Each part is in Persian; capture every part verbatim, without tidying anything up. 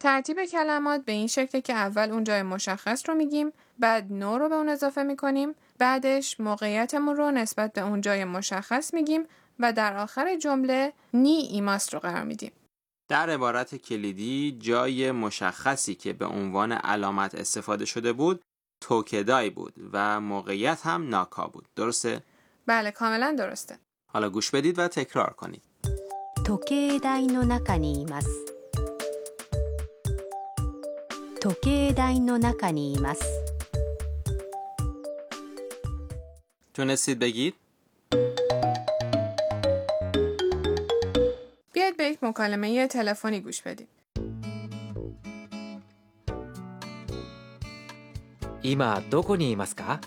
ترتیب کلمات به این شکله که اول اون جای مشخص رو میگیم، بعد نو رو به اون اضافه میکنیم، بعدش موقعیتمون رو نسبت به اون جای مشخص میگیم و در آخر جمله نی ایماس رو قرار میدیم. در عبارت کلیدی جای مشخصی که به عنوان علامت استفاده شده بود توکدای بود و موقعیت هم ناکا بود. درسته؟ بله، کاملا درسته. حالا گوش بدید و تکرار کنید. 時計台の中にいます。時計台の中にいます。 تونستید بگید؟ بیاید به یک مکالمه تلفنی گوش بدید. 今どこにいますか？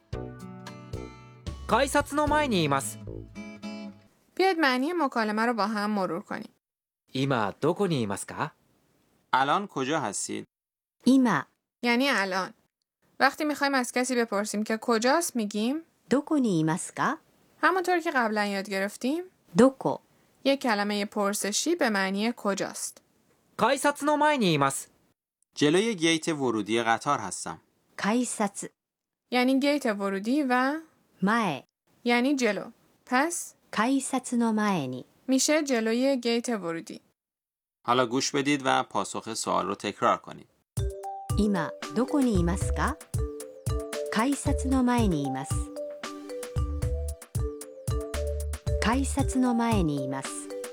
改札の前にいます。 بیاید معنی مکالمه رو با هم مرور کنیم. 今どこにいますか？ الان کجا هستید؟ 今 یعنی الان. وقتی میخوایم از کسی بپرسیم که کجاست میگیم どこにいますか؟ همونطور که قبلا یاد گرفتیم どこ یک کلمه پرسشی به معنی کجاست. 改札の前にいます。 جلوی گیت ورودی قطار هستم. 改札 یعنی گیت ورودی و 前 یعنی جلو. پس 改札の前に میشه جلوی گیت ورودی. حالا گوش بدید و پاسخ سوال رو تکرار کنید. 今どこにいますか？改札の前にいます。改札の前にいます。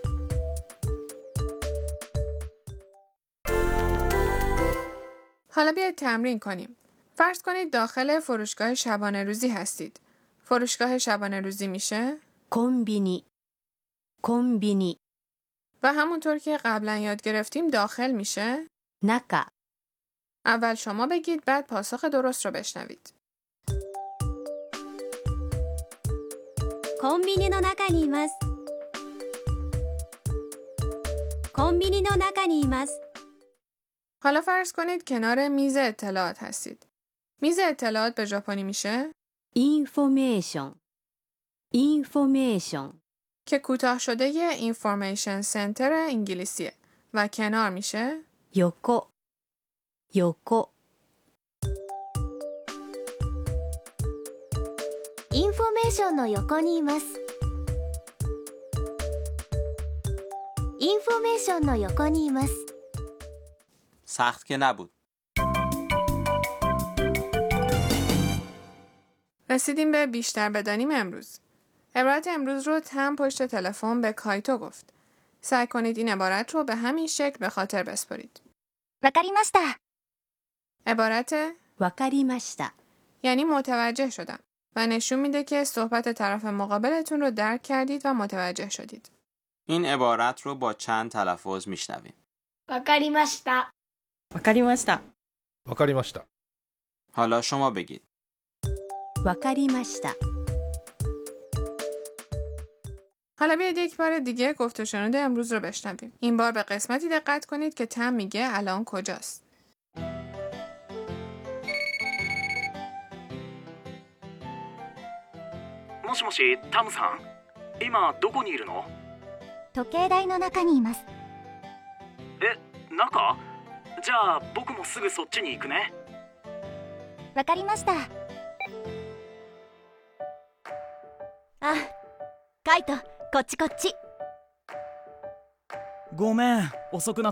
حالا بیاید تمرین کنیم. فرض کنید داخل فروشگاه شبانه روزی هستید. فروشگاه شبانه روزی میشه コンビニコンビニ و همونطور که قبلا یاد گرفتیم داخل میشه 中 اول شما بگید بعد پاسخ درست رو بشنوید. コンビニの中にいます。コンビニの中にいます。 حالا فرض کنید کنار میز اطلاعات هستید. میز اطلاعات به ژاپنی میشه インフォメーションインフォメーション که کوتاه شده ی Information Center انگلیسیه و کنار میشه 横横インフォメーションの横にいます。インフォメーションの横にいます。 سخت که نبود. رسیدیم به بیشتر بدانیم امروز. عبارت امروز رو تم پشت تلفن به کایتو گفت. سعی کنید این عبارت رو به همین شکل به خاطر بسپارید. わかりました。 عبارت わかりました یعنی متوجه شدم و نشون میده که صحبت طرف مقابلتون رو درک کردید و متوجه شدید. این عبارت رو با چند تلفظ میشنویم. わかりました。 わかりました。 わかりました。 حالا شما بگید. わかりました حالا بیاید یک بار دیگه گفت و شنود امروز رو بشنویم. این بار به قسمتی دقت کنید که تم میگه الان کجاست. もしもし、タムさん。今どこにいるの？ 時計台の中にいます。 え、中？じゃあ僕もすぐそっちに行くね。 わかりました。あ、カイト、こっちこっち。 ごめん、遅くなって。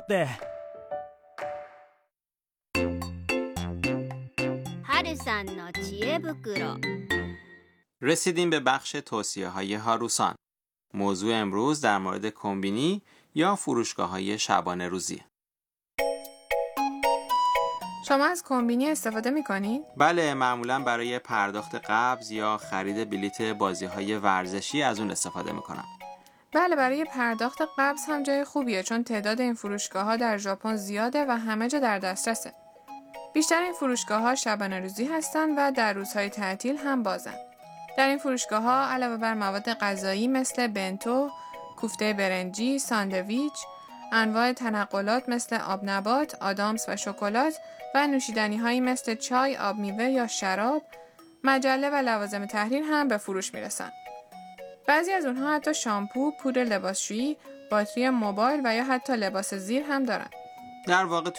はるさんの知恵袋。 رسیدیم به بخش توصیه های هاروسان. موضوع امروز در مورد کمبینی یا فروشگاه های شبانه روزیه. شما از کمبینی استفاده میکنید؟ بله، معمولا برای پرداخت قبض یا خرید بلیت بازی های ورزشی از اون استفاده میکنم. بله، برای پرداخت قبض هم جای خوبیه چون تعداد این فروشگاه ها در ژاپن زیاده و همه جا در دسترسه. بیشتر این فروشگاه ها شبانه روزی هستن و در روزهای تعطیل هم بازن. در این فروشگاه ها علاوه بر مواد غذایی مثل بنتو، کوفته برنجی، ساندویچ، انواع تنقلات مثل آب نبات، آدامس و شکلات و نوشیدنی هایی مثل چای، آب میوه یا شراب، مجله و لوازم تحریر هم به فروش میرسن. بعضی از اونها حتی شامپو، پودر لباسشویی، باتری موبایل و یا حتی لباس زیر هم دارن. در واقع